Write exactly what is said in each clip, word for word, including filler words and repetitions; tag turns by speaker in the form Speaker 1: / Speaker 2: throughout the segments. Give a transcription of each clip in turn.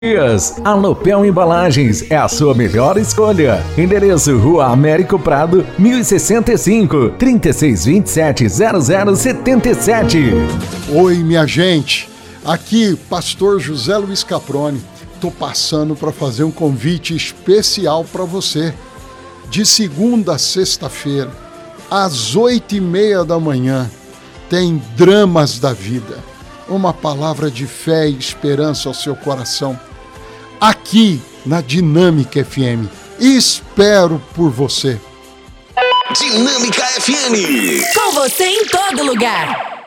Speaker 1: A Lopel Embalagens é a sua melhor escolha. Endereço: Rua Américo Prado, mil e sessenta e cinco, trinta e seis vinte e sete, zero zero setenta e sete.
Speaker 2: Oi, minha gente. Aqui, pastor José Luiz Caproni. Tô passando para fazer um convite especial para você. De segunda a sexta-feira, às oito e meia da manhã, tem Dramas da Vida. Uma palavra de fé e esperança ao seu coração. Aqui na Dinâmica F M. Espero por você.
Speaker 3: Dinâmica F M.
Speaker 4: Com você em todo lugar.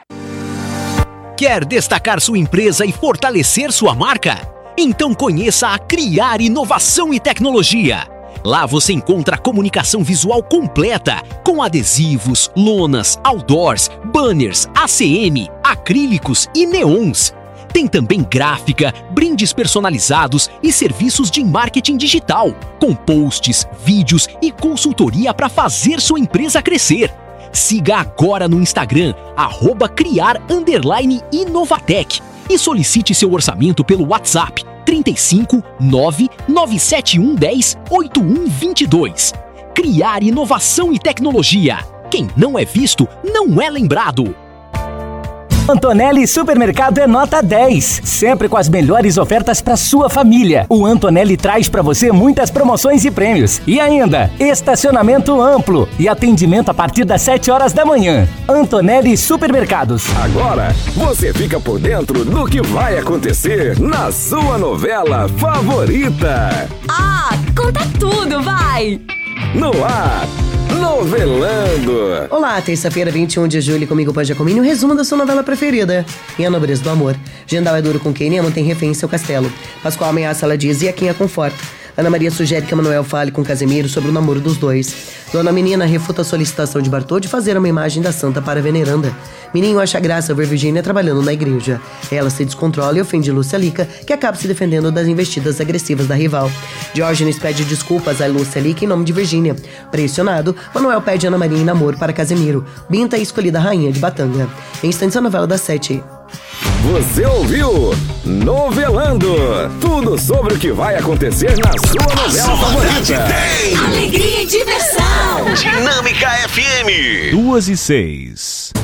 Speaker 5: Quer destacar sua empresa e fortalecer sua marca? Então conheça a Criar Inovação e Tecnologia. Lá você encontra a comunicação visual completa, com adesivos, lonas, outdoors, banners, A C M, acrílicos e neons. Tem também gráfica, brindes personalizados e serviços de marketing digital, com posts, vídeos e consultoria para fazer sua empresa crescer. Siga agora no Instagram, arroba criar underline Inovatec, e solicite seu orçamento pelo WhatsApp trinta e cinco, nove nove sete um dez, oito um vinte e dois. Criar inovação e tecnologia. Quem não é visto, não é lembrado.
Speaker 6: Antonelli Supermercado é nota dez, sempre com as melhores ofertas para sua família. O Antonelli traz para você muitas promoções e prêmios. E ainda, estacionamento amplo e atendimento a partir das sete horas da manhã. Antonelli Supermercados.
Speaker 3: Agora, você fica por dentro do que vai acontecer na sua novela favorita.
Speaker 4: Ah, conta tudo, vai!
Speaker 3: No ar, Novelando.
Speaker 7: Olá, terça-feira, vinte e um de julho, comigo pode Jacomini, o resumo da sua novela preferida. Em A Nobreza do Amor, Gendal é duro com quem Nemo tem refém em seu castelo. Pascoal ameaça ela diz e a quem a conforta. Ana Maria sugere que Manuel fale com Casemiro sobre o namoro dos dois. Dona Menina refuta a solicitação de Bartô de fazer uma imagem da santa para a veneranda. Mininho acha graça ver Virgínia trabalhando na igreja. Ela se descontrola e ofende Lúcia Lica, que acaba se defendendo das investidas agressivas da rival. Diógenes pede desculpas a Lúcia Lica em nome de Virgínia. Pressionado, Manuel pede Ana Maria em namoro para Casemiro. Binta é escolhida rainha de Batanga. Em instantes, a novela das sete.
Speaker 3: Você ouviu Novelando. Tudo sobre o que vai acontecer na sua novela favorita.
Speaker 4: Alegria e diversão.
Speaker 3: Dinâmica F M.
Speaker 1: Duas e seis.